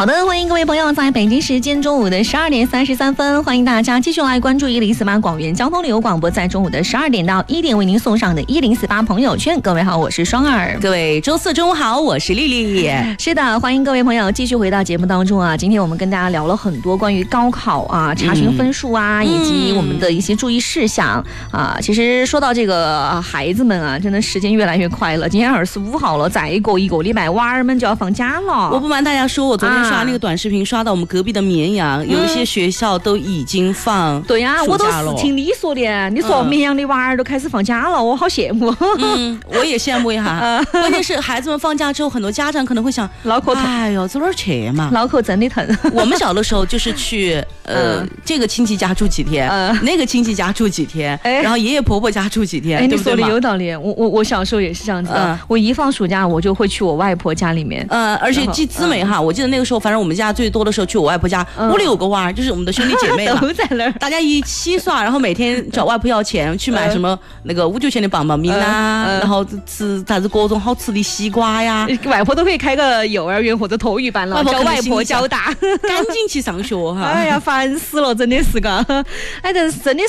好的，欢迎各位朋友在北京时间中午的12点33分，欢迎大家继续来关注1048广元交通旅游广播，在中午的12点到1点为您送上的1048朋友圈。各位好，我是双儿。 各位周四中午好，我是丽丽。 是的，欢迎各位朋友继续回到节目当中啊。今天我们跟大家聊了很多关于高考啊、查询分数啊，以及我们的一些注意事项啊。其实说到这个孩子们啊，真的时间越来越快了。今天25号了，再过1个礼拜，娃儿们就要放假了。 我不瞒大家说，我昨天刷那个短视频，刷到我们隔壁的绵阳，有一些学校都已经放对呀，我都是听你说的。你说绵阳的娃儿都开始放假了，我好羡慕。 我也羡慕一下。关键是孩子们放假之后，很多家长可能会想， 脑壳疼。 哎呦，走哪儿去嘛？ 脑壳真的疼。 我们小的时候就是去这个亲戚家住几天，那个亲戚家住几天，然后爷爷婆婆家住几天。 你说的有道理。我小时候也是这样子的。我一放暑假，我就会去我外婆家里面。 而且记姊妹哈，我记得那个时候，反正我们家最多的时候去我外婆家，5、6个娃儿，就是我们的兄弟姐妹都在那儿， 大家一起耍，然后每天找外婆要钱去买什么那个5、9钱的棒棒冰啊，然后吃啥子各种好吃的西瓜呀。 外婆都可以开个幼儿园或者托育班了，教外婆教大， 赶紧去上学哈。 哎呀，烦死了，真的是个。哎，但是真的